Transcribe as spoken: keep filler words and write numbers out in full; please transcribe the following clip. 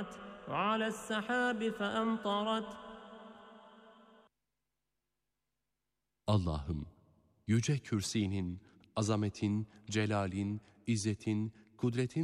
فجعلت وعلى السحاب فأمطرت. Allah'ım, yüce kürsinin, azametin, celalin, izzetin, kudretin